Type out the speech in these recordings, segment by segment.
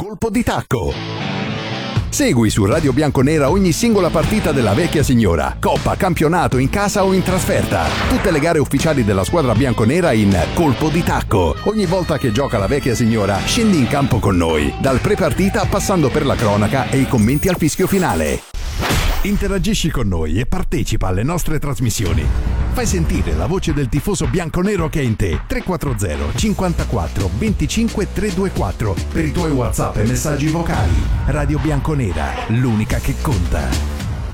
colpo di tacco. Segui su Radio Bianconera ogni singola partita della vecchia signora, coppa, campionato, in casa o in trasferta. Tutte le gare ufficiali della squadra bianconera in colpo di tacco. Ogni volta che gioca la vecchia signora, scendi in campo con noi, dal pre-partita passando per la cronaca e i commenti al fischio finale. Interagisci con noi e partecipa alle nostre trasmissioni. Fai sentire la voce del tifoso bianconero che è in te. 340 54 25 324 per i tuoi WhatsApp e messaggi vocali. Radio Bianconera, l'unica che conta.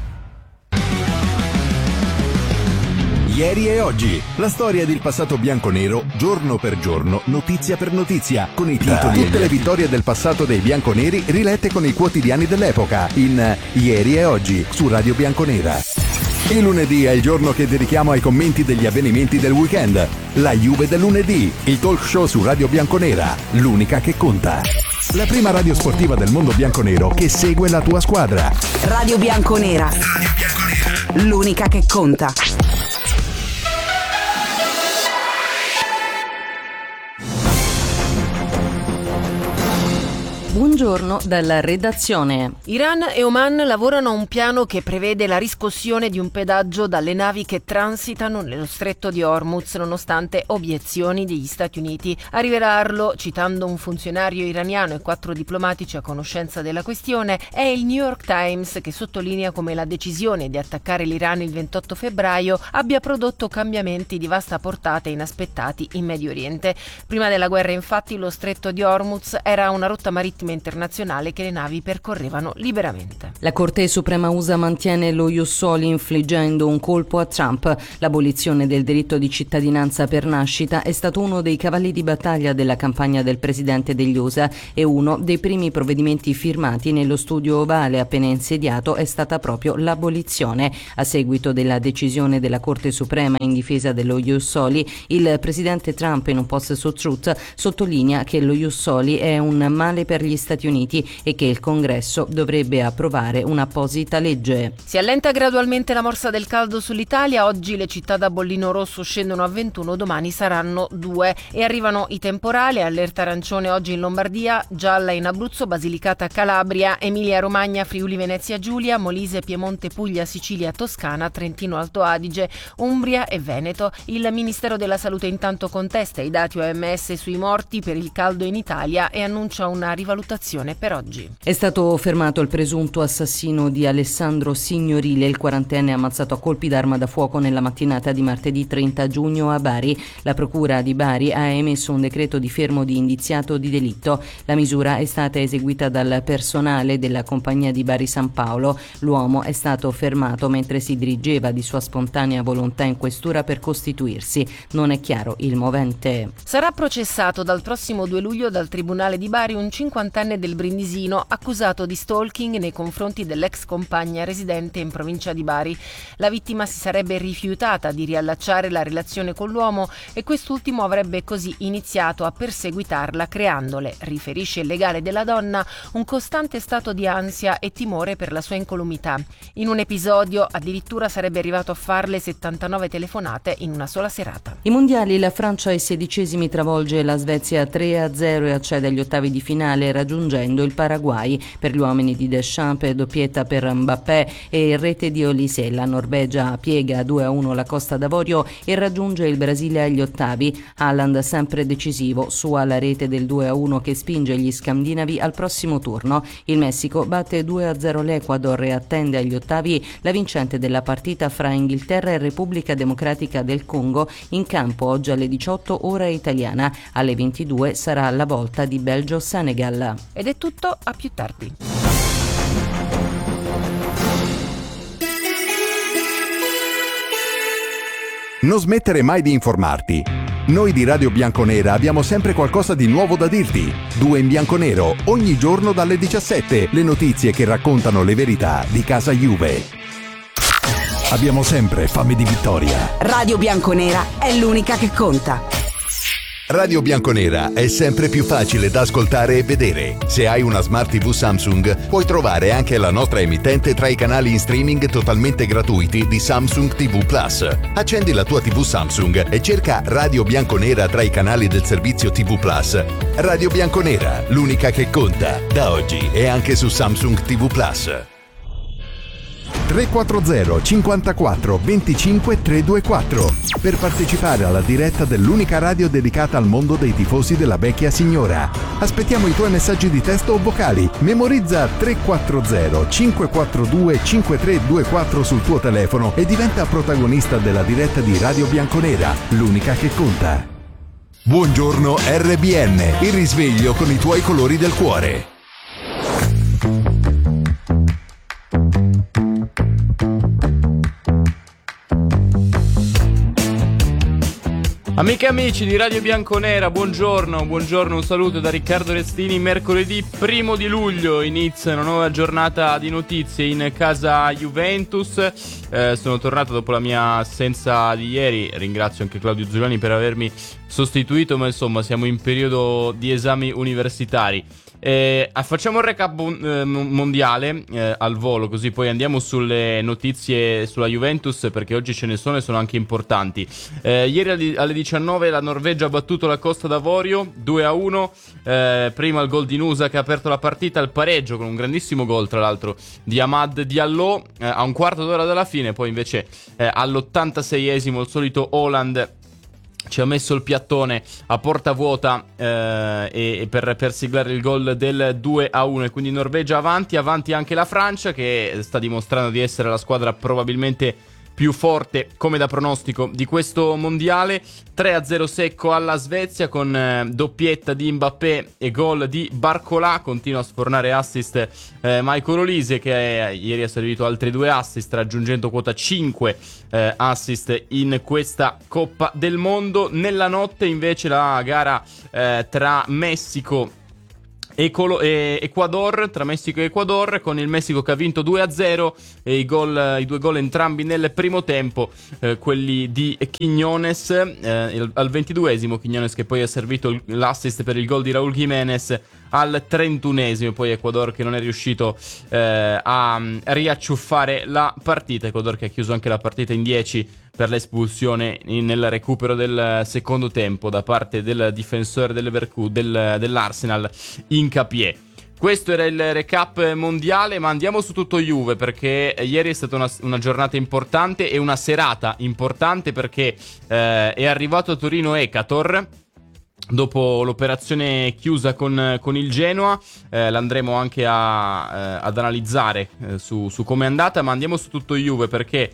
Ieri e oggi, la storia del passato bianconero, giorno per giorno, notizia per notizia, con i titoli. Tutte le vittorie del passato dei bianconeri rilette con i quotidiani dell'epoca, in Ieri e oggi, su Radio Bianconera. Il lunedì è il giorno che dedichiamo ai commenti degli avvenimenti del weekend. La Juve del lunedì, il talk show su Radio Bianconera, l'unica che conta. La prima radio sportiva del mondo bianconero che segue la tua squadra. Radio Bianconera, l'unica che conta. Buongiorno dalla redazione. Iran e Oman lavorano a un piano che prevede la riscossione di un pedaggio dalle navi che transitano nello stretto di Hormuz, nonostante obiezioni degli Stati Uniti. A rivelarlo, citando un funzionario iraniano e 4 diplomatici a conoscenza della questione, è il New York Times, che sottolinea come la decisione di attaccare l'Iran il 28 febbraio abbia prodotto cambiamenti di vasta portata e inaspettati in Medio Oriente. Prima della guerra, infatti, lo stretto di Hormuz era una rotta marittima internazionale che le navi percorrevano liberamente. La Corte Suprema USA mantiene lo ius soli infliggendo un colpo a Trump. L'abolizione del diritto di cittadinanza per nascita è stato uno dei cavalli di battaglia della campagna del presidente degli USA e uno dei primi provvedimenti firmati nello studio ovale appena insediato è stata proprio l'abolizione. A seguito della decisione della Corte Suprema in difesa dello ius soli, il presidente Trump in un post su Truth sottolinea che lo ius soli è un male per gli Stati Uniti e che il Congresso dovrebbe approvare un'apposita legge. Si allenta gradualmente la morsa del caldo sull'Italia. Oggi le città da bollino rosso scendono a 21, domani saranno 2 e arrivano i temporali. Allerta arancione oggi in Lombardia, gialla in Abruzzo, Basilicata, Calabria, Emilia Romagna, Friuli Venezia Giulia, Molise, Piemonte, Puglia, Sicilia, Toscana, Trentino Alto Adige, Umbria e Veneto. Il Ministero della Salute intanto contesta i dati OMS sui morti per il caldo in Italia e annuncia una rivalutazione per oggi. È stato fermato il presunto assassino di Alessandro Signorile, il quarantenne ammazzato a colpi d'arma da fuoco nella mattinata di martedì 30 giugno a Bari. La procura di Bari ha emesso un decreto di fermo di indiziato di delitto. La misura è stata eseguita dal personale della compagnia di Bari San Paolo. L'uomo è stato fermato mentre si dirigeva di sua spontanea volontà in questura per costituirsi. Non è chiaro il movente. Sarà processato dal prossimo 2 luglio dal Tribunale di Bari un 50enne del Brindisino accusato di stalking nei confronti dell'ex compagna residente in provincia di Bari. La vittima si sarebbe rifiutata di riallacciare la relazione con l'uomo e quest'ultimo avrebbe così iniziato a perseguitarla, creandole, riferisce il legale della donna, un costante stato di ansia e timore per la sua incolumità. In un episodio addirittura sarebbe arrivato a farle 79 telefonate in una sola serata. I mondiali, la Francia ai 16esimi travolge la Svezia 3-0 e accede agli ottavi di finale raggiungendo il Paraguay. Per gli uomini di Deschamps, doppietta per Mbappé e il rete di Olise. La Norvegia piega 2-1 la Costa d'Avorio e raggiunge il Brasile agli ottavi. Haaland sempre decisivo, sua la rete del 2-1 che spinge gli scandinavi al prossimo turno. Il Messico batte 2-0 l'Ecuador e attende agli ottavi la vincente della partita fra Inghilterra e Repubblica Democratica del Congo, in campo oggi alle 18 ora italiana. Alle 22 sarà la volta di Belgio-Senegal. Ed è tutto, a più tardi. Non smettere mai di informarti. Noi di Radio Bianconera abbiamo sempre qualcosa di nuovo da dirti. 2 in bianconero, ogni giorno dalle 17, le notizie che raccontano le verità di casa Juve. Abbiamo sempre fame di vittoria. Radio Bianconera è l'unica che conta. Radio Bianconera è sempre più facile da ascoltare e vedere. Se hai una Smart TV Samsung, puoi trovare anche la nostra emittente tra i canali in streaming totalmente gratuiti di Samsung TV Plus. Accendi la tua TV Samsung e cerca Radio Bianconera tra i canali del servizio TV Plus. Radio Bianconera, l'unica che conta. Da oggi è anche su Samsung TV Plus. 340 54 25 324 per partecipare alla diretta dell'unica radio dedicata al mondo dei tifosi della vecchia signora. Aspettiamo i tuoi messaggi di testo o vocali. Memorizza 340 542 5324 sul tuo telefono e diventa protagonista della diretta di Radio Bianconera, l'unica che conta. Buongiorno RBN, il risveglio con i tuoi colori del cuore. Amiche e amici di Radio Bianconera, buongiorno, un saluto da Riccardo Restini. Mercoledì 1 di luglio inizia una nuova giornata di notizie in casa Juventus. Sono tornato dopo la mia assenza di ieri, ringrazio anche Claudio Giuliani per avermi sostituito, ma insomma siamo in periodo di esami universitari. Facciamo un recap mondiale al volo, così poi andiamo sulle notizie sulla Juventus, perché oggi ce ne sono e sono anche importanti. Ieri alle 19 la Norvegia ha battuto la Costa d'Avorio 2-1. Prima il gol di Nusa che ha aperto la partita, il pareggio con un grandissimo gol tra l'altro di Amad Diallo a un quarto d'ora dalla fine. Poi invece all'86esimo il solito Haaland ci ha messo il piattone a porta vuota e per siglare il gol del 2-1, e quindi Norvegia avanti anche la Francia, che sta dimostrando di essere la squadra probabilmente più forte come da pronostico di questo mondiale. 3-0 secco alla Svezia con doppietta di Mbappé e gol di Barcola. Continua a sfornare assist Michael Olise, che ieri ha servito altri 2 assist, raggiungendo quota 5 assist in questa Coppa del Mondo. Nella notte invece la gara tra Messico e Ecuador, tra Messico e Ecuador, con il Messico che ha vinto 2-0 e i 2 gol entrambi nel primo tempo, quelli di Quiñones al 22esimo, Quiñones che poi ha servito l'assist per il gol di Raúl Jiménez al 31esimo. Poi Ecuador che non è riuscito a riacciuffare la partita, Ecuador che ha chiuso anche la partita in 10 per l'espulsione nel recupero del secondo tempo da parte del difensore dell'Arsenal Hincapié. Questo era il recap mondiale, ma andiamo su tutto Juve, perché ieri è stata una giornata importante e una serata importante, perché è arrivato a Torino Ekator dopo l'operazione chiusa con il Genoa. L'andremo anche ad analizzare su come è andata, ma andiamo su tutto Juve, perché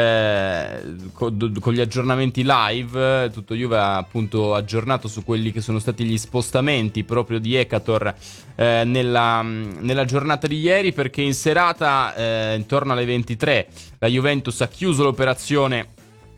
con gli aggiornamenti live tutto Juve ha appunto aggiornato su quelli che sono stati gli spostamenti proprio di Ekator nella giornata di ieri, perché in serata intorno alle 23 la Juventus ha chiuso l'operazione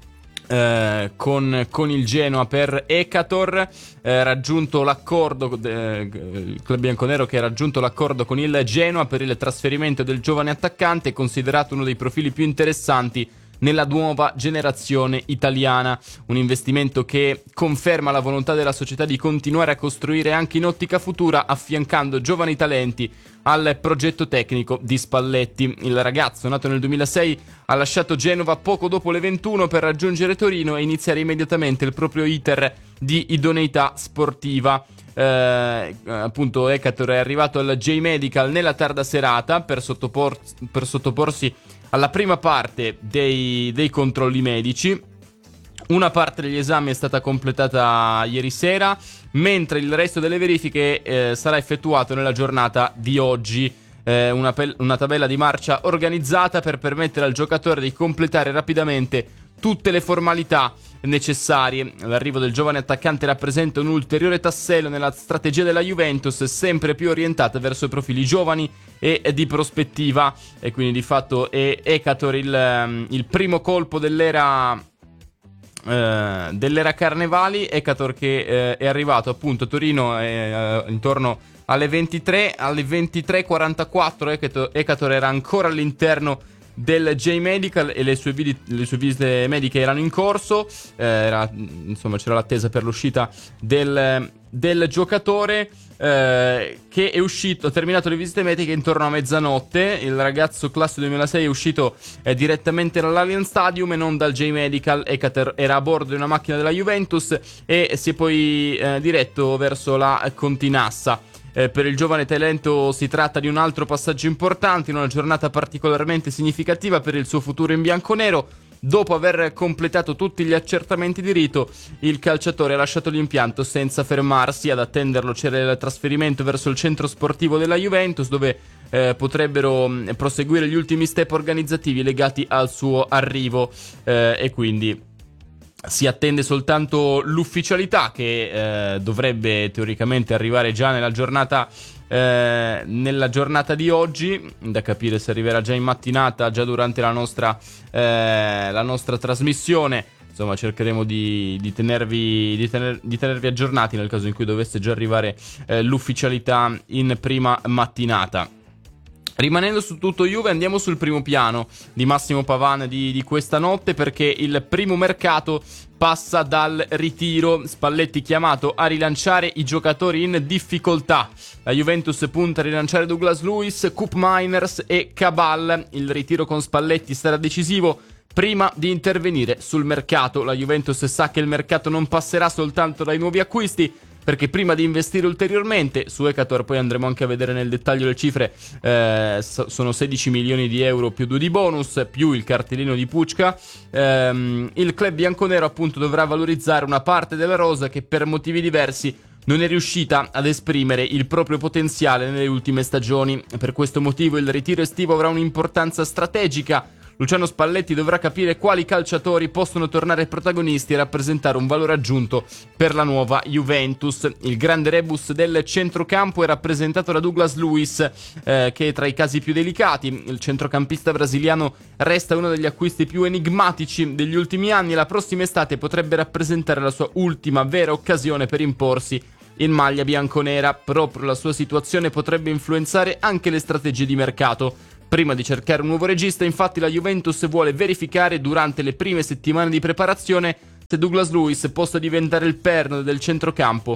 con il Genoa per Ekator, raggiunto l'accordo il club bianconero che ha raggiunto l'accordo con il Genoa per il trasferimento del giovane attaccante, considerato uno dei profili più interessanti nella nuova generazione italiana. Un investimento che conferma la volontà della società di continuare a costruire anche in ottica futura, affiancando giovani talenti al progetto tecnico di Spalletti. Il ragazzo, nato nel 2006, ha lasciato Genova poco dopo le 21 per raggiungere Torino e iniziare immediatamente il proprio iter di idoneità sportiva. Appunto Ekator è arrivato al J-Medical nella tarda serata per sottoporsi alla prima parte dei controlli medici. Una parte degli esami è stata completata ieri sera, mentre il resto delle verifiche sarà effettuato nella giornata di oggi. Una tabella di marcia organizzata per permettere al giocatore di completare rapidamente tutte le formalità necessarie. L'arrivo del giovane attaccante rappresenta un ulteriore tassello nella strategia della Juventus, sempre più orientata verso profili giovani e di prospettiva, e quindi di fatto è Ekator il primo colpo dell'era Carnevali. Ekator che è arrivato appunto a Torino intorno alle 23, alle 23:44 Ekator era ancora all'interno del J-Medical e le sue visite mediche erano in corso, insomma c'era l'attesa per l'uscita del giocatore, che è uscito, ha terminato le visite mediche intorno a mezzanotte. Il ragazzo classe 2006 è uscito direttamente dall'Allianz Stadium e non dal J-Medical. Era a bordo di una macchina della Juventus e si è poi diretto verso la Continassa. Per il giovane talento si tratta di un altro passaggio importante in una giornata particolarmente significativa per il suo futuro in bianconero. Dopo aver completato tutti gli accertamenti di rito, il calciatore ha lasciato l'impianto senza fermarsi. Ad attenderlo c'era il trasferimento verso il centro sportivo della Juventus, dove potrebbero proseguire gli ultimi step organizzativi legati al suo arrivo, e quindi si attende soltanto l'ufficialità, che dovrebbe teoricamente arrivare già nella giornata di oggi. Da capire se arriverà già in mattinata, già durante la nostra trasmissione. Insomma, cercheremo di tenervi aggiornati nel caso in cui dovesse già arrivare l'ufficialità in prima mattinata. Rimanendo su tutto Juve, andiamo sul primo piano di Massimo Pavàn di questa notte, perché il primo mercato passa dal ritiro. Spalletti chiamato a rilanciare i giocatori in difficoltà. La Juventus punta a rilanciare Douglas Luiz, Koop Meiners e Cabal. Il ritiro con Spalletti sarà decisivo prima di intervenire sul mercato. La Juventus sa che il mercato non passerà soltanto dai nuovi acquisti, perché prima di investire ulteriormente su Ekator, poi andremo anche a vedere nel dettaglio le cifre, sono 16 milioni di euro più 2 di bonus, più il cartellino di Pucca. Il club bianconero appunto dovrà valorizzare una parte della rosa che per motivi diversi non è riuscita ad esprimere il proprio potenziale nelle ultime stagioni. Per questo motivo il ritiro estivo avrà un'importanza strategica. Luciano Spalletti dovrà capire quali calciatori possono tornare protagonisti e rappresentare un valore aggiunto per la nuova Juventus. Il grande rebus del centrocampo è rappresentato da Douglas Luiz, che è tra i casi più delicati. Il centrocampista brasiliano resta uno degli acquisti più enigmatici degli ultimi anni e la prossima estate potrebbe rappresentare la sua ultima vera occasione per imporsi in maglia bianconera. Proprio la sua situazione potrebbe influenzare anche le strategie di mercato. Prima di cercare un nuovo regista, infatti, la Juventus vuole verificare durante le prime settimane di preparazione se Douglas Luiz possa diventare il perno del centrocampo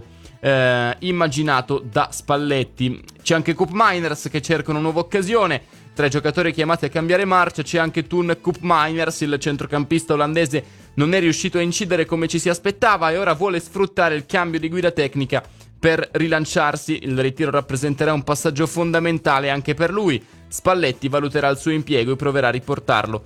immaginato da Spalletti. C'è anche Koop Meiners che cerca una nuova occasione. Tra i giocatori chiamati a cambiare marcia c'è anche Toon Koop Meiners. Il centrocampista olandese non è riuscito a incidere come ci si aspettava e ora vuole sfruttare il cambio di guida tecnica per rilanciarsi. Il ritiro rappresenterà un passaggio fondamentale anche per lui. Spalletti valuterà il suo impiego e proverà a riportarlo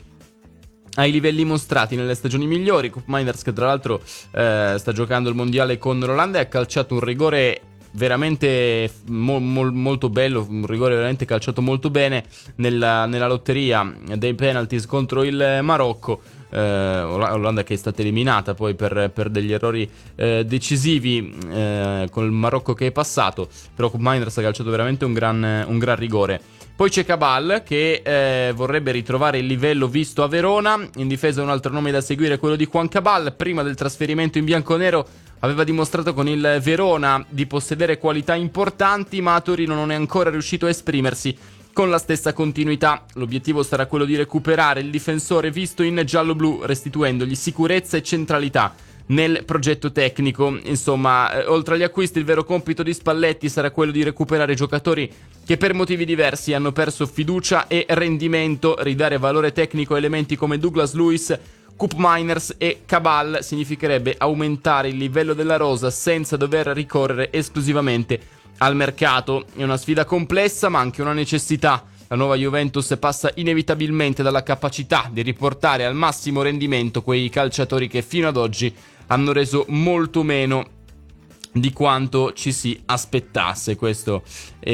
ai livelli mostrati nelle stagioni migliori. Koop Meiners, che tra l'altro sta giocando il mondiale con l'Olanda, e ha calciato un rigore veramente molto bello, un rigore veramente calciato molto bene nella lotteria dei penalties contro il Marocco. Olanda che è stata eliminata poi per degli errori decisivi con il Marocco che è passato, però Koop Meiners ha calciato veramente un gran rigore. Poi c'è Cabal che vorrebbe ritrovare il livello visto a Verona. In difesa un altro nome da seguire è quello di Juan Cabal. Prima del trasferimento in bianconero aveva dimostrato con il Verona di possedere qualità importanti, ma a Torino non è ancora riuscito a esprimersi con la stessa continuità. L'obiettivo sarà quello di recuperare il difensore visto in giallo-blu, restituendogli sicurezza e centralità nel progetto tecnico. Insomma, oltre agli acquisti, il vero compito di Spalletti sarà quello di recuperare giocatori che per motivi diversi hanno perso fiducia e rendimento. Ridare valore tecnico a elementi come Douglas Luiz, Koop Meiners e Cabal significherebbe aumentare il livello della rosa senza dover ricorrere esclusivamente al mercato. È una sfida complessa, ma anche una necessità. La nuova Juventus passa inevitabilmente dalla capacità di riportare al massimo rendimento quei calciatori che fino ad oggi hanno reso molto meno di quanto ci si aspettasse. Questo è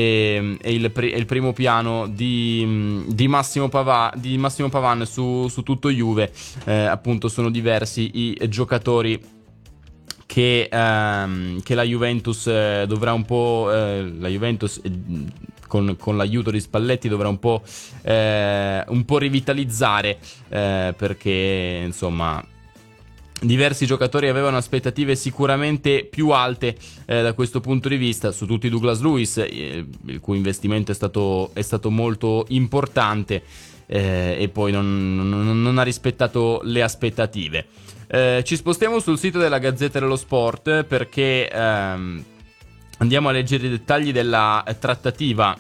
il primo piano di Massimo Pavàn su tutto Juve. Appunto sono diversi i giocatori che la Juventus dovrà un po' la Juventus con l'aiuto di Spalletti dovrà un po' rivitalizzare, perché insomma diversi giocatori avevano aspettative sicuramente più alte da questo punto di vista, su tutti Douglas Luiz, il cui investimento è stato molto importante. e poi non ha rispettato le aspettative. Ci spostiamo sul sito della Gazzetta dello Sport perché andiamo a leggere i dettagli della trattativa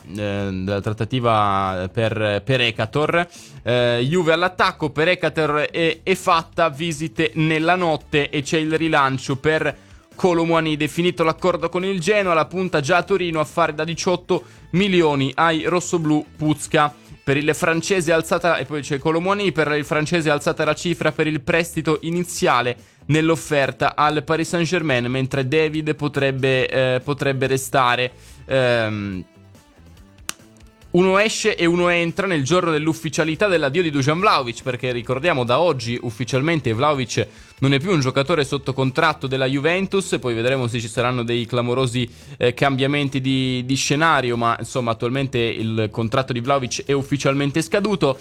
per Ekator. Juve all'attacco, per Ekator è fatta, visite nella notte e c'è il rilancio per Kolo Muani. Definito l'accordo con il Genoa, la punta già a Torino a fare da 18 milioni ai rossoblù Pucca. Per il francese alzata, e poi c'è Kolo Muani, per il francese alzata la cifra per il prestito iniziale nell'offerta al Paris Saint-Germain, mentre David potrebbe restare. Uno esce e uno entra nel giorno dell'ufficialità dell'addio di Dusan Vlahovic, perché ricordiamo da oggi ufficialmente Vlahovic non è più un giocatore sotto contratto della Juventus. Poi vedremo se ci saranno dei clamorosi cambiamenti di scenario, ma insomma attualmente il contratto di Vlahovic è ufficialmente scaduto,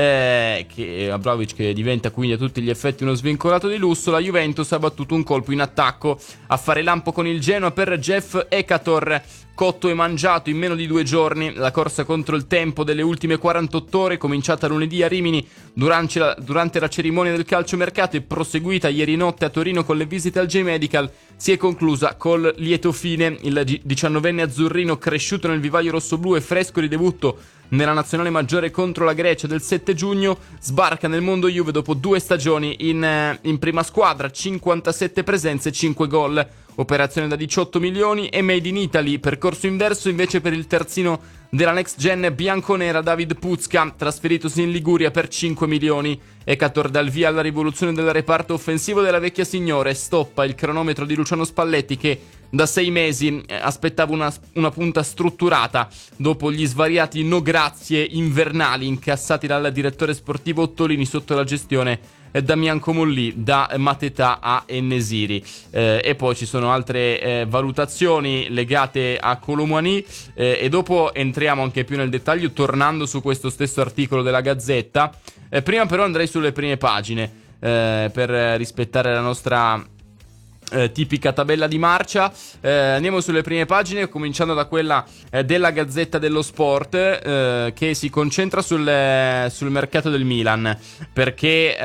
Vlahovic che diventa quindi a tutti gli effetti uno svincolato di lusso. La Juventus ha battuto un colpo in attacco a fare lampo con il Genoa per Jeff Ekator. Cotto e mangiato in meno di 2 giorni. La corsa contro il tempo delle ultime 48 ore, cominciata lunedì a Rimini durante la cerimonia del calciomercato e proseguita ieri notte a Torino con le visite al J-Medical, si è conclusa col lieto fine. Il 19enne azzurrino, cresciuto nel vivaio rossoblù e fresco di debutto nella nazionale maggiore contro la Grecia del 7 giugno, sbarca nel mondo Juve dopo 2 stagioni in prima squadra, 57 presenze e 5 gol. Operazione da 18 milioni e made in Italy. Percorso inverso invece per il terzino della next gen bianconera David Pucca, trasferitosi in Liguria per 5 milioni. Ekator dà il via alla rivoluzione del reparto offensivo della vecchia signora, stoppa il cronometro di Luciano Spalletti, che da 6 mesi aspettava una punta strutturata dopo gli svariati no grazie invernali incassati dal direttore sportivo Ottolini sotto la gestione Damian Comolli, da Mateta a Enesiri. E poi ci sono altre valutazioni legate a Kolo Muani, e dopo entriamo anche più nel dettaglio tornando su questo stesso articolo della Gazzetta. Prima però andrei sulle prime pagine per rispettare la nostra tipica tabella di marcia. Andiamo sulle prime pagine, cominciando da quella della Gazzetta dello Sport, che si concentra sul mercato del Milan, perché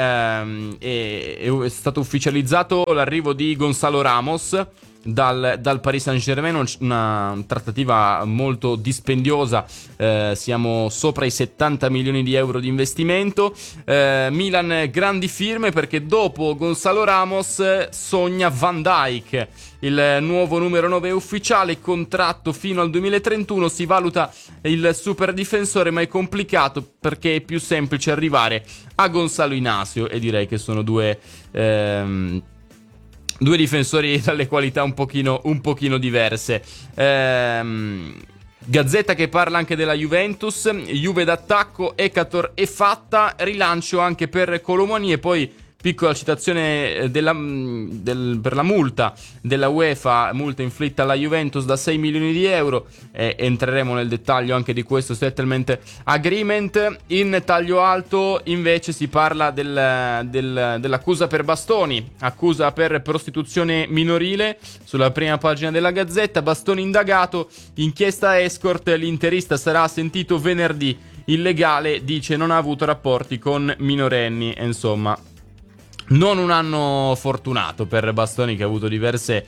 è stato ufficializzato l'arrivo di Gonzalo Ramos dal Paris Saint-Germain, una trattativa molto dispendiosa, siamo sopra i 70 milioni di euro di investimento. Milan grandi firme, perché dopo Gonzalo Ramos sogna Van Dijk, il nuovo numero 9 ufficiale, contratto fino al 2031, si valuta il super difensore, ma è complicato perché è più semplice arrivare a Gonzalo Inacio, e direi che sono due difensori dalle qualità un pochino diverse. Gazzetta che parla anche della Juventus. Juve d'attacco, Ekator è fatta, rilancio anche per Kolo Muani. E poi piccola citazione per la multa della UEFA, multa inflitta alla Juventus da 6 milioni di euro. Entreremo nel dettaglio anche di questo settlement agreement. In taglio alto invece si parla dell'accusa per Bastoni, accusa per prostituzione minorile, sulla prima pagina della Gazzetta. Bastoni indagato, inchiesta escort, l'interista sarà sentito venerdì. Il legale dice non ha avuto rapporti con minorenni, e insomma non un anno fortunato per Bastoni, che ha avuto diverse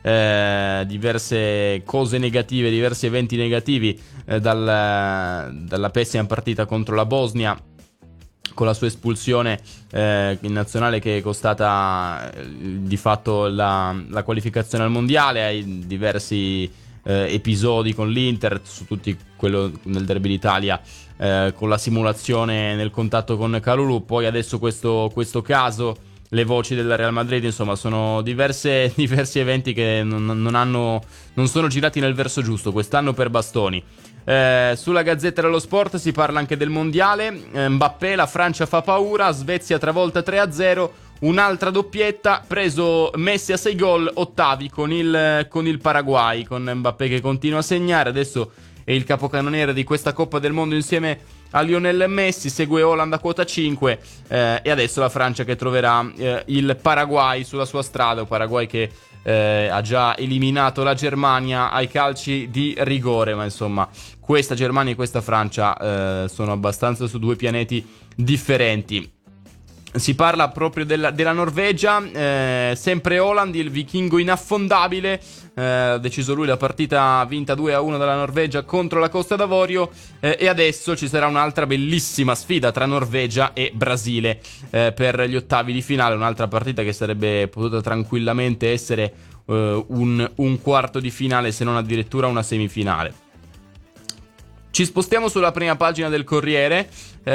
cose negative, diversi eventi negativi, dalla pessima partita contro la Bosnia, con la sua espulsione in nazionale, che è costata di fatto la qualificazione al mondiale, ai diversi episodi con l'Inter, su tutti quello nel derby d'Italia, con la simulazione nel contatto con Kalulu, poi adesso questo caso, le voci del Real Madrid. Insomma, sono diversi eventi che non sono girati nel verso giusto quest'anno per Bastoni. Sulla Gazzetta dello Sport si parla anche del mondiale. Mbappé, la Francia fa paura, Svezia travolta 3-0, un'altra doppietta, preso Messi a 6 gol, ottavi con il Paraguay, con Mbappé che continua a segnare, adesso è il capocannoniere di questa Coppa del Mondo insieme a Lionel Messi, segue Holland a quota 5, e adesso la Francia che troverà il Paraguay sulla sua strada, un Paraguay che ha già eliminato la Germania ai calci di rigore, ma insomma questa Germania e questa Francia sono abbastanza su due pianeti differenti. Si parla proprio della Norvegia, sempre Haaland, il vichingo inaffondabile, ha deciso lui la partita vinta 2-1 dalla Norvegia contro la Costa d'Avorio, e adesso ci sarà un'altra bellissima sfida tra Norvegia e Brasile per gli ottavi di finale, un'altra partita che sarebbe potuta tranquillamente essere un quarto di finale, se non addirittura una semifinale. Ci spostiamo sulla prima pagina del Corriere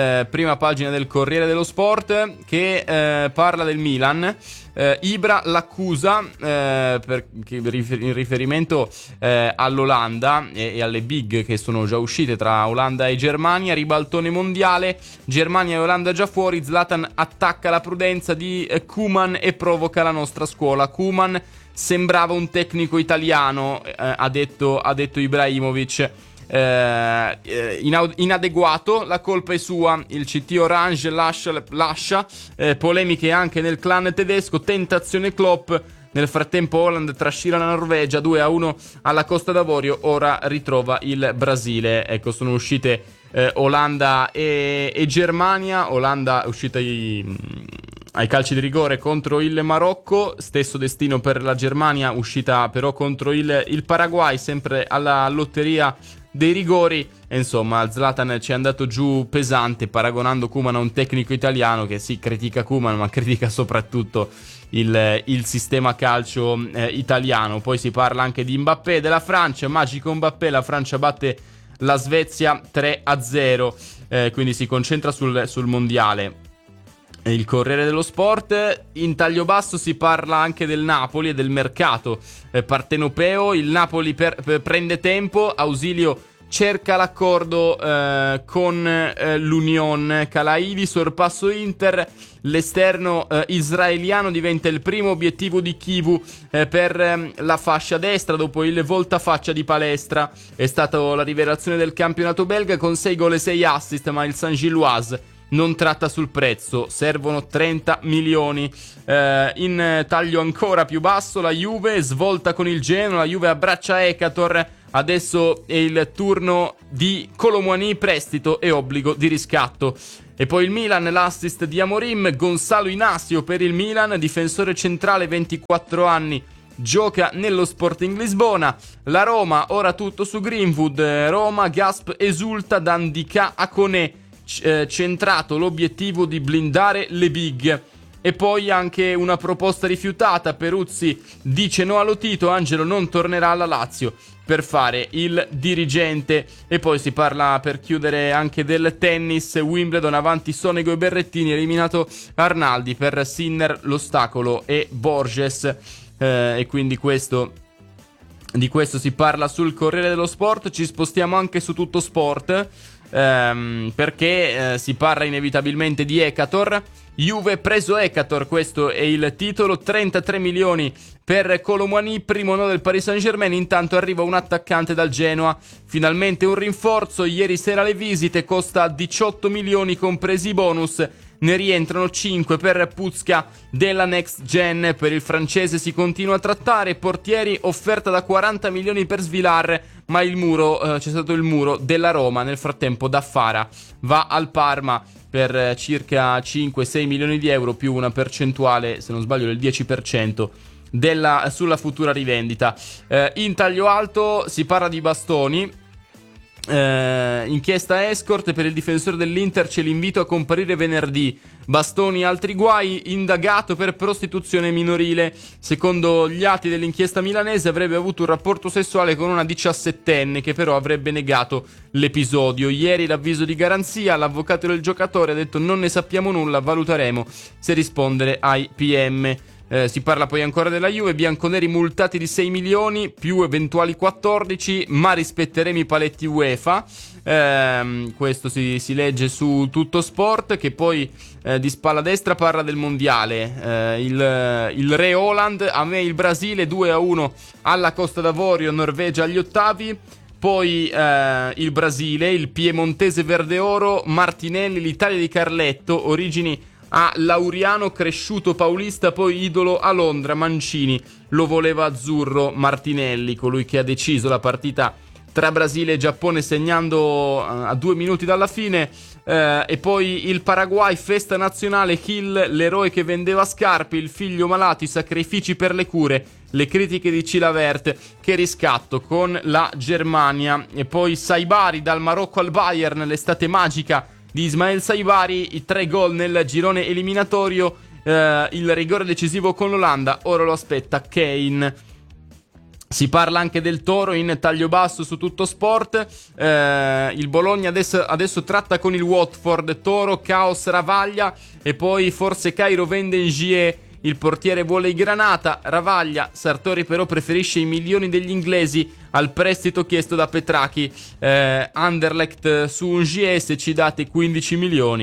dello Sport, che parla del Milan. Ibra l'accusa in riferimento all'Olanda e alle big che sono già uscite tra Olanda e Germania. Ribaltone mondiale, Germania e Olanda già fuori, Zlatan attacca la prudenza di Koeman e provoca la nostra scuola. Koeman sembrava un tecnico italiano, ha detto Ibrahimovic. Inadeguato, la colpa è sua, il CT Orange lascia polemiche anche nel clan tedesco, tentazione Klopp. Nel frattempo Haaland trascina la Norvegia 2-1 alla Costa d'Avorio, ora ritrova il Brasile. Ecco, sono uscite Olanda e Germania. Olanda è uscita ai calci di rigore contro il Marocco, stesso destino per la Germania, uscita però contro il Paraguay, sempre alla lotteria dei rigori. E insomma Zlatan ci è andato giù pesante, paragonando Koeman a un tecnico italiano che sì, critica Koeman, ma critica soprattutto il sistema calcio italiano. Poi si parla anche di Mbappé, della Francia, magico Mbappé, la Francia batte la Svezia 3-0, quindi si concentra sul mondiale. Il Corriere dello Sport, in taglio basso si parla anche del Napoli e del mercato partenopeo. Il Napoli prende tempo, Ausilio cerca l'accordo con l'Union. Calaidi, sorpasso Inter, l'esterno israeliano diventa il primo obiettivo di Chivu per la fascia destra dopo il voltafaccia di Palestra. È stata la rivelazione del campionato belga con 6 gol e 6 assist, ma il Saint-Gilloise non tratta sul prezzo, servono 30 milioni. In taglio ancora più basso la Juve svolta con il Genoa, la Juve abbraccia Ekator, adesso è il turno di Colomouani, prestito e obbligo di riscatto. E poi il Milan, l'assist di Amorim, Gonzalo Inacio per il Milan, difensore centrale 24 anni, gioca nello Sporting Lisbona. La Roma, ora tutto su Greenwood, Roma, Gasp esulta da Ndicà a Koné, centrato l'obiettivo di blindare le big. E poi anche una proposta rifiutata, Peruzzi dice no a Lotito, Angelo non tornerà alla Lazio per fare il dirigente. E poi si parla, per chiudere, anche del tennis, Wimbledon, avanti Sonego e Berrettini, eliminato Arnaldi per Sinner, l'ostacolo e Borges, e quindi di questo si parla sul Corriere dello Sport. Ci spostiamo anche su Tutto Sport, perché si parla inevitabilmente di Ekator. Juve preso Ekator, questo è il titolo, 33 milioni per Colomouani, primo no del Paris Saint-Germain. Intanto arriva un attaccante dal Genoa, finalmente un rinforzo. Ieri sera le visite, costa 18 milioni compresi i bonus, ne rientrano 5 per Putzka della Next Gen. Per il francese si continua a trattare, portieri, offerta da 40 milioni per Svilar, ma c'è stato il muro della Roma. Nel frattempo Daffara va al Parma per circa 5-6 milioni di euro, più una percentuale, se non sbaglio, del 10% sulla futura rivendita. In taglio alto si parla di bastoni. Inchiesta escort per il difensore dell'Inter, c'è l'invito a comparire venerdì. Bastoni, altri guai, indagato per prostituzione minorile. Secondo gli atti dell'inchiesta milanese avrebbe avuto un rapporto sessuale con una 17enne che però avrebbe negato l'episodio. Ieri l'avviso di garanzia, l'avvocato del giocatore ha detto non ne sappiamo nulla, valuteremo se rispondere ai PM. Si parla poi ancora della Juve, bianconeri multati di 6 milioni più eventuali 14, ma rispetteremo i paletti UEFA. Questo si legge su Tutto Sport, che poi di spalla destra parla del mondiale. Il re Haaland, a me il Brasile 2-1 alla Costa d'Avorio, Norvegia agli ottavi. Poi il Brasile, il piemontese verde oro, Martinelli, l'Italia di Carletto, origini a Lauriano, cresciuto paulista, poi idolo a Londra. Mancini lo voleva azzurro. Martinelli, colui che ha deciso la partita tra Brasile e Giappone, segnando a 2 minuti dalla fine. E poi il Paraguay, festa nazionale. Hill, l'eroe che vendeva scarpe, il figlio malato, i sacrifici per le cure, le critiche di Chilavert, che riscatto con la Germania. E poi Saibari, dal Marocco al Bayern, l'estate magica di Ismael Saibari, i 3 gol nel girone eliminatorio, il rigore decisivo con l'Olanda. Ora lo aspetta Kane. Si parla anche del Toro in taglio basso su Tutto Sport. Il Bologna adesso tratta con il Watford. Toro, caos, Ravaglia, e poi forse Cairo vende Ngier. Il portiere vuole i Granata. Ravaglia, Sartori però preferisce i milioni degli inglesi al prestito chiesto da Petrachi. Anderlecht su Ngier, se ci date 15 milioni.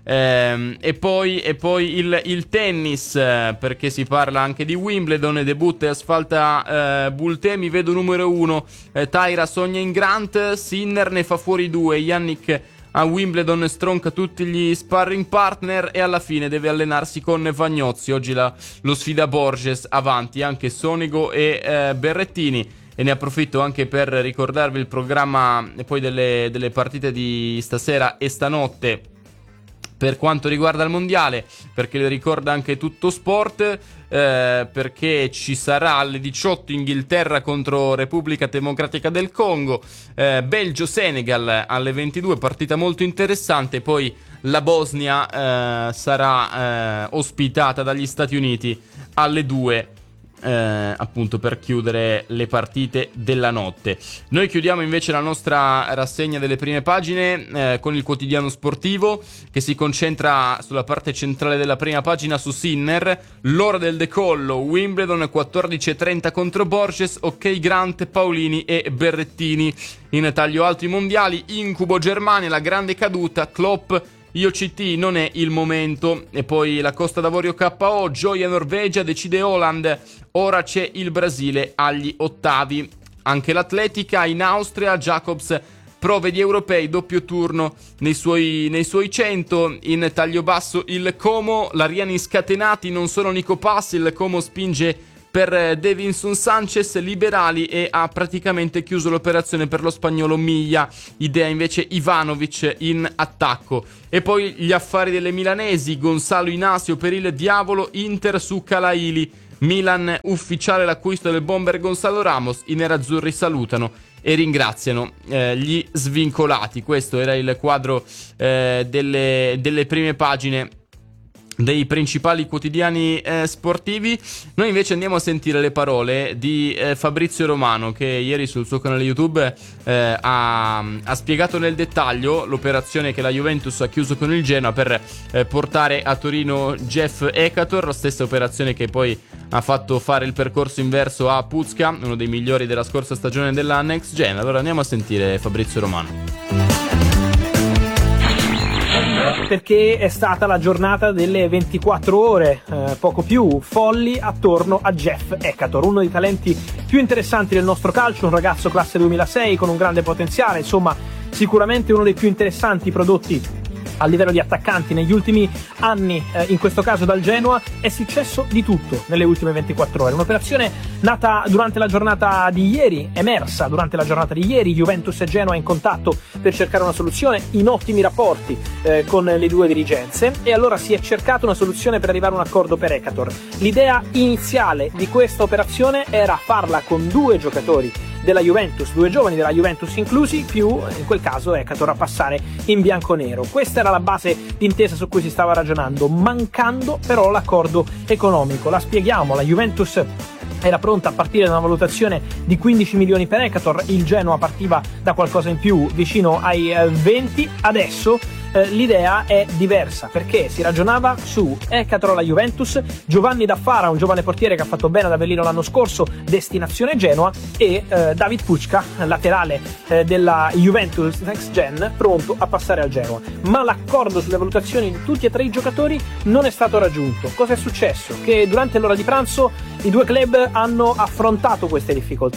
E poi il tennis, perché si parla anche di Wimbledon. Debutta e asfalta Bultemi, vedo numero 1. Taira sogna in Grant, Sinner ne fa fuori 2. Yannick a Wimbledon stronca tutti gli sparring partner e alla fine deve allenarsi con Vagnozzi. Oggi lo sfida Borges, avanti anche Sonego e Berrettini. E ne approfitto anche per ricordarvi il programma poi delle partite di stasera e stanotte per quanto riguarda il mondiale, perché le ricorda anche Tutto Sport, perché ci sarà alle 18 Inghilterra contro Repubblica Democratica del Congo, Belgio-Senegal alle 22, partita molto interessante. Poi la Bosnia sarà ospitata dagli Stati Uniti alle 2, appunto per chiudere le partite della notte. Noi chiudiamo invece la nostra rassegna delle prime pagine con il quotidiano sportivo, che si concentra sulla parte centrale della prima pagina su Sinner. L'ora del decollo, Wimbledon 14:30 contro Borges, ok Grant, Paolini e Berrettini. In taglio altri mondiali, incubo Germania, la grande caduta, Klopp, IOCT non è il momento. E poi la Costa d'Avorio KO, gioia Norvegia, decide Holland. Ora c'è il Brasile agli ottavi. Anche l'atletica in Austria, Jacobs, prove di europei, doppio turno nei suoi 100. In taglio basso il Como, l'Ariani scatenati, non solo Nico Pass, il Como spinge per Davinson Sanchez, liberali, e ha praticamente chiuso l'operazione per lo spagnolo Miglia. Idea invece Ivanovic in attacco. E poi gli affari delle milanesi, Gonzalo Inacio per il Diavolo, Inter su Calaili. Milan ufficiale l'acquisto del bomber Gonzalo Ramos. I nerazzurri salutano e ringraziano gli svincolati. Questo era il quadro delle prime pagine dei principali quotidiani sportivi. Noi invece andiamo a sentire le parole di Fabrizio Romano, che ieri sul suo canale YouTube ha spiegato nel dettaglio l'operazione che la Juventus ha chiuso con il Genoa per portare a Torino Jeff Ekator, la stessa operazione che poi ha fatto fare il percorso inverso a Pucca, uno dei migliori della scorsa stagione della Next Gen. Allora andiamo a sentire Fabrizio Romano. Perché è stata la giornata delle 24 ore, poco più, folli attorno a Jeff Ekator, uno dei talenti più interessanti del nostro calcio, un ragazzo classe 2006 con un grande potenziale, insomma sicuramente uno dei più interessanti prodotti a livello di attaccanti negli ultimi anni. In questo caso dal Genoa è successo di tutto nelle ultime 24 ore. Un'operazione nata durante la giornata di ieri, emersa durante la giornata di ieri. Juventus e Genoa in contatto per cercare una soluzione, in ottimi rapporti con le due dirigenze, e allora si è cercata una soluzione per arrivare a un accordo per Ekator. L'idea iniziale di questa operazione era farla con 2 giocatori della Juventus, 2 giovani della Juventus inclusi, più in quel caso Ekator a passare in bianconero. Questa era la base d'intesa su cui si stava ragionando, mancando però l'accordo economico. La spieghiamo: la Juventus era pronta a partire da una valutazione di 15 milioni per Ekator, il Genoa partiva da qualcosa in più, vicino ai 20. Adesso l'idea è diversa, perché si ragionava su Ekator alla Juventus, Giovanni Daffara, un giovane portiere che ha fatto bene ad Avellino l'anno scorso, destinazione Genoa, e David Pucca, laterale della Juventus Next Gen, pronto a passare al Genoa. Ma l'accordo sulle valutazioni di tutti e 3 i giocatori non è stato raggiunto. Cosa è successo? Che durante l'ora di pranzo i 2 club hanno affrontato queste difficoltà.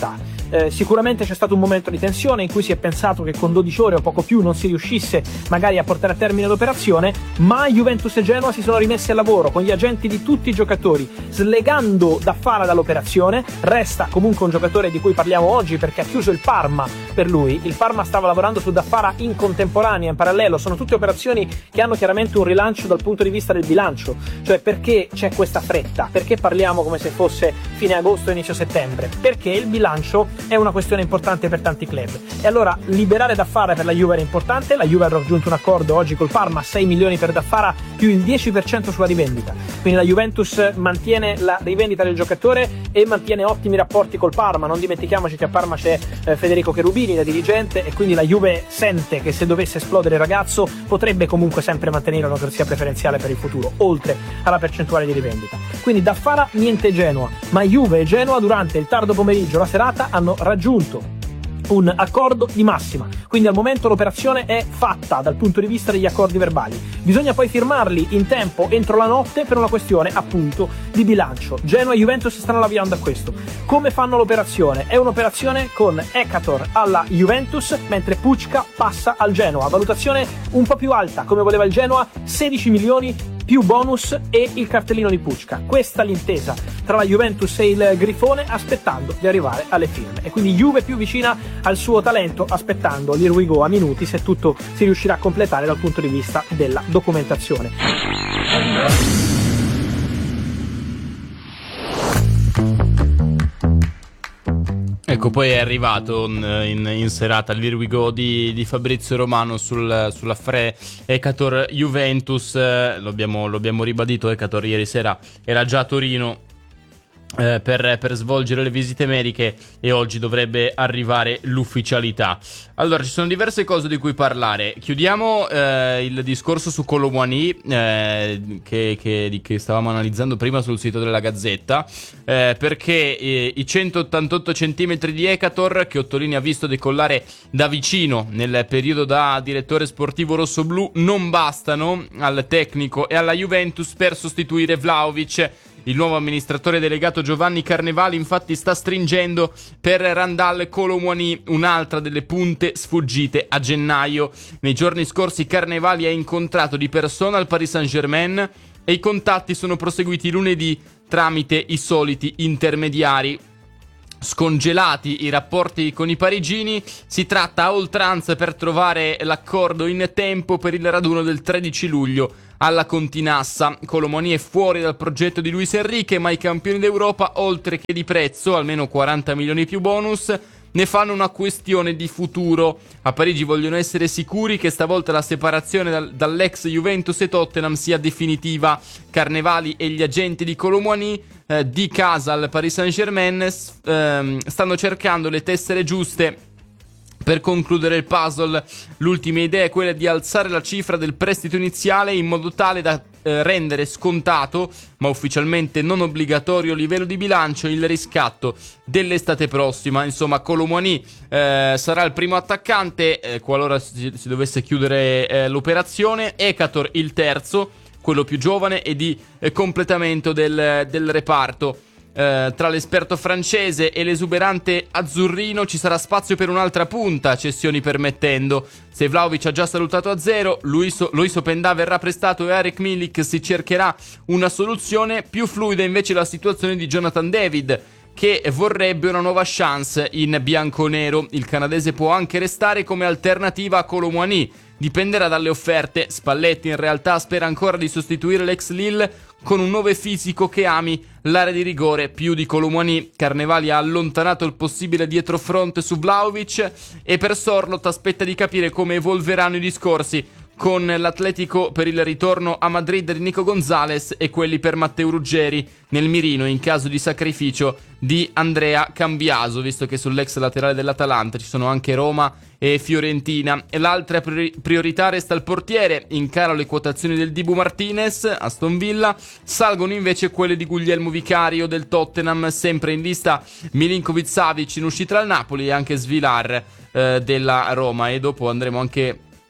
Sicuramente c'è stato un momento di tensione in cui si è pensato che con 12 ore o poco più non si riuscisse magari a portare a termine l'operazione, ma Juventus e Genoa si sono rimessi al lavoro con gli agenti di tutti i giocatori, slegando Daffara dall'operazione. Resta comunque un giocatore di cui parliamo oggi perché ha chiuso il Parma per lui. Il Parma stava lavorando su Daffara in contemporanea, in parallelo. Sono tutte operazioni che hanno chiaramente un rilancio dal punto di vista del bilancio, cioè perché c'è questa fretta, perché parliamo come se fosse fine agosto, inizio settembre, perché il bilancio è una questione importante per tanti club e allora liberare Daffara per la Juve era importante. La Juve ha raggiunto un accordo oggi col Parma, 6 milioni per Daffara più il 10% sulla rivendita, quindi la Juventus mantiene la rivendita del giocatore e mantiene ottimi rapporti col Parma. Non dimentichiamoci che a Parma c'è Federico Cherubini, da dirigente, e quindi la Juve sente che se dovesse esplodere il ragazzo potrebbe comunque sempre mantenere una corsia preferenziale per il futuro, oltre alla percentuale di rivendita. Quindi Daffara niente Genoa, ma Juve e Genoa durante il tardo pomeriggio, la serata, hanno raggiunto un accordo di massima, quindi al momento l'operazione è fatta dal punto di vista degli accordi verbali. Bisogna poi firmarli in tempo entro la notte per una questione appunto di bilancio. Genoa e Juventus stanno lavorando a questo. Come fanno l'operazione? È un'operazione con Ekator alla Juventus mentre Pučka passa al Genoa, valutazione un po' più alta come voleva il Genoa, 16 milioni più bonus e il cartellino di Pučka. Questa l'intesa tra la Juventus e il Grifone, aspettando di arrivare alle firme, e quindi Juve più vicina al suo talento, aspettando l'Here We Go a minuti se tutto si riuscirà a completare dal punto di vista della documentazione. Ecco, poi è arrivato in serata l'Here We Go di Fabrizio Romano sull'affare Ekator Juventus. Lo abbiamo ribadito, Ekator ieri sera era già a Torino per svolgere le visite mediche e oggi dovrebbe arrivare l'ufficialità. Allora, ci sono diverse cose di cui parlare. Chiudiamo il discorso su Kolo Muani che stavamo analizzando prima sul sito della Gazzetta, perché i 188 centimetri di Ekator, che Ottolini ha visto decollare da vicino nel periodo da direttore sportivo rossoblù, non bastano al tecnico e alla Juventus per sostituire Vlahovic. Il nuovo amministratore delegato Giovanni Carnevali infatti sta stringendo per Randal Kolo Muani, un'altra delle punte sfuggite a gennaio. Nei giorni scorsi Carnevali ha incontrato di persona il Paris Saint-Germain e i contatti sono proseguiti lunedì tramite i soliti intermediari. Scongelati i rapporti con i parigini, si tratta a oltranza per trovare l'accordo in tempo per il raduno del 13 luglio alla Continassa. Kolo Muani è fuori dal progetto di Luis Enrique, ma i campioni d'Europa, oltre che di prezzo, almeno 40 milioni più bonus, ne fanno una questione di futuro. A Parigi vogliono essere sicuri che stavolta la separazione dall'ex Juventus e Tottenham sia definitiva. Carnevali e gli agenti di Kolo Muani di casa al Paris Saint-Germain stanno cercando le tessere giuste per concludere il puzzle. L'ultima idea è quella di alzare la cifra del prestito iniziale in modo tale da rendere scontato, ma ufficialmente non obbligatorio a livello di bilancio, il riscatto dell'estate prossima. Insomma, Kolo Muani sarà il primo attaccante qualora si dovesse chiudere l'operazione. Ekator il terzo, quello più giovane e di completamento del reparto. Tra l'esperto francese e l'esuberante azzurrino ci sarà spazio per un'altra punta, cessioni permettendo. Se Vlahovic ha già salutato a zero, Loiso Pendà verrà prestato e Arek Milik si cercherà una soluzione. Più fluida invece la situazione di Jonathan David, che vorrebbe una nuova chance in bianconero. Il canadese può anche restare come alternativa a Kolo Muani, dipenderà dalle offerte. Spalletti in realtà spera ancora di sostituire l'ex Lille con un 9 fisico che ami l'area di rigore più di Kolo Muani. Carnevali ha allontanato il possibile dietrofront su Vlahovic e per Sorloth aspetta di capire come evolveranno i discorsi con l'Atletico per il ritorno a Madrid di Nico Gonzalez e quelli per Matteo Ruggeri nel mirino in caso di sacrificio di Andrea Cambiaso, visto che sull'ex laterale dell'Atalanta ci sono anche Roma e Fiorentina. E l'altra priorità resta il portiere. In calo le quotazioni del Dibu Martinez, Aston Villa, salgono invece quelle di Guglielmo Vicario del Tottenham, sempre in lista Milinkovic-Savic in uscita al Napoli e anche Svilar della Roma. E dopo andremo anche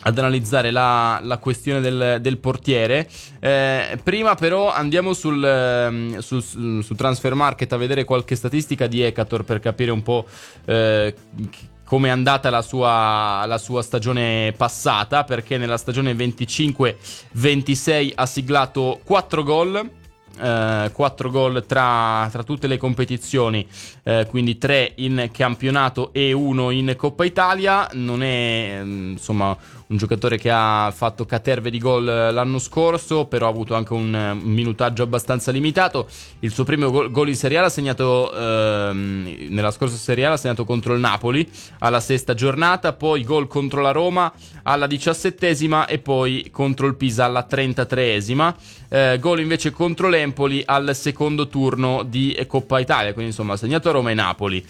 ad analizzare la questione del portiere. Prima però andiamo sul Transfer Market a vedere qualche statistica di Ekator per capire un po' come è andata la sua stagione passata, perché nella stagione 25-26 ha siglato 4 gol. 4 gol tra tutte le competizioni, quindi 3 in campionato e 1 in Coppa Italia. Non è insomma un giocatore che ha fatto caterve di gol l'anno scorso, però ha avuto anche un minutaggio abbastanza limitato. Il suo primo gol in Serie A l'ha segnato nella scorsa Serie A, l'ha segnato contro il Napoli alla 6ª giornata, poi gol contro la Roma alla 17ª e poi contro il Pisa alla 33ª. Gol invece contro l'Empoli al secondo turno di Coppa Italia, quindi insomma ha segnato a Roma e Napoli,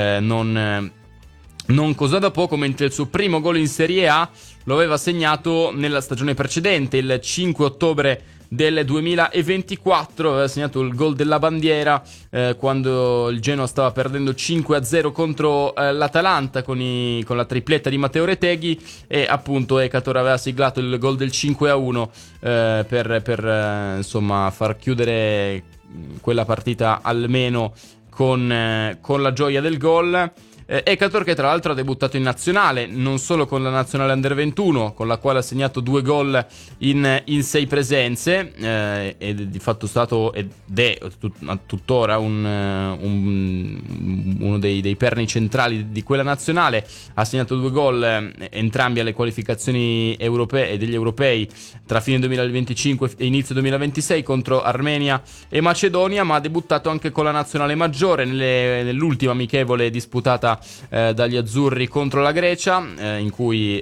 non cosa da poco, mentre il suo primo gol in Serie A lo aveva segnato nella stagione precedente, il 5 ottobre del 2024, aveva segnato il gol della bandiera quando il Genoa stava perdendo 5-0 contro l'Atalanta con la tripletta di Matteo Reteghi, e appunto Ekator aveva siglato il gol del 5-1 per insomma far chiudere quella partita almeno con la gioia del gol. Ekator, che tra l'altro ha debuttato in nazionale, non solo con la nazionale Under 21, con la quale ha segnato 2 gol in 6 presenze, ed di fatto stato ed è tuttora uno dei perni centrali di quella nazionale. Ha segnato 2 gol entrambi alle qualificazioni europee e degli europei tra fine 2025 e inizio 2026 contro Armenia e Macedonia, ma ha debuttato anche con la nazionale maggiore nell'ultima amichevole disputata dagli azzurri contro la Grecia, in cui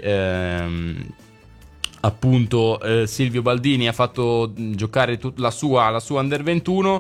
appunto Silvio Baldini ha fatto giocare la sua Under 21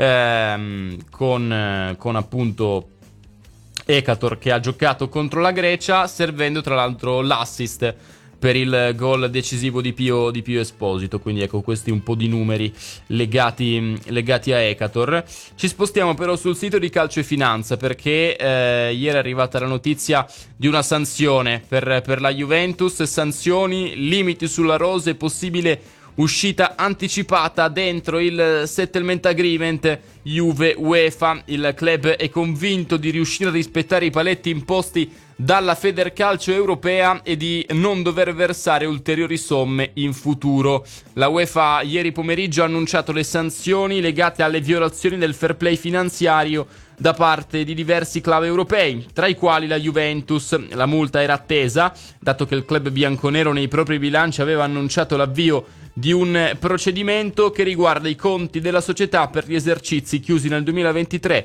con appunto Ekator, che ha giocato contro la Grecia, servendo tra l'altro l'assist per il gol decisivo di Pio Esposito. Quindi ecco, questi un po' di numeri legati a Ekator. Ci spostiamo però sul sito di Calcio e Finanza, perché ieri è arrivata la notizia di una sanzione per la Juventus. Sanzioni, limiti sulla rosa e possibile uscita anticipata dentro il settlement agreement Juve-UEFA. Il club è convinto di riuscire a rispettare i paletti imposti dalla Federcalcio europea e di non dover versare ulteriori somme in futuro. La UEFA ieri pomeriggio ha annunciato le sanzioni legate alle violazioni del fair play finanziario da parte di diversi club europei, tra i quali la Juventus. La multa era attesa, dato che il club bianconero nei propri bilanci aveva annunciato l'avvio di un procedimento che riguarda i conti della società per gli esercizi chiusi nel 2023